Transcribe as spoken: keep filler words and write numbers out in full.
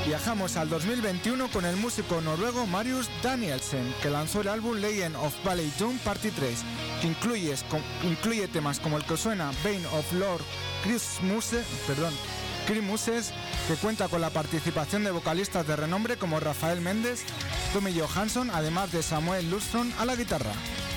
Viajamos al dos mil veintiuno con el músico noruego Marius Danielsen, que lanzó el álbum Legend of Valley Doom Parte tres, que incluye, incluye temas como el que suena Bane of Lord Christmuse, perdón, Christmuses, que cuenta con la participación de vocalistas de renombre como Rafael Méndez, Tommy Johansson, además de Samuel Lundström a la guitarra.